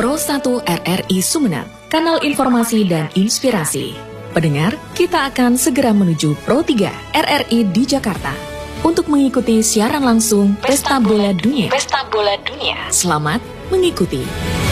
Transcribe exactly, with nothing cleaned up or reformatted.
Pro satu R R I Sumeneb, kanal informasi dan inspirasi. Pendengar, kita akan segera menuju Pro tiga R R I di Jakarta untuk mengikuti siaran langsung Pesta Bola Dunia. Pesta Bola Dunia. Selamat mengikuti.